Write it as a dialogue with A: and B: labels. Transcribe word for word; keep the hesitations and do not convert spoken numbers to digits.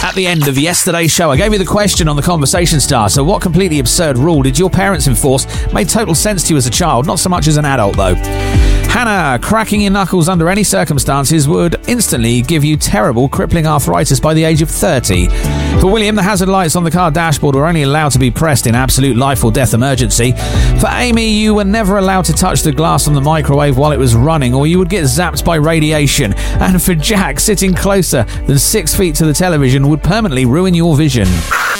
A: At the end of yesterday's show, I gave you the question on the Conversation Star. So what completely absurd rule did your parents enforce? Made total sense to you as a child, not so much as an adult, though. Hannah, cracking your knuckles under any circumstances would instantly give you terrible, crippling arthritis by the age of thirty. For William, the hazard lights on the car dashboard were only allowed to be pressed in absolute life or death emergency. For Amy, you were never allowed to touch the glass on the microwave while it was running, or you would get zapped by radiation. And for Jack, sitting closer than six feet to the television would permanently ruin your vision.